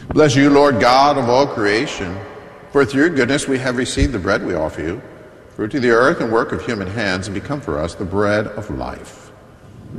Bless you, Lord God of all creation, for through your goodness we have received the bread we offer you, fruit of the earth and work of human hands, and become for us the bread of life.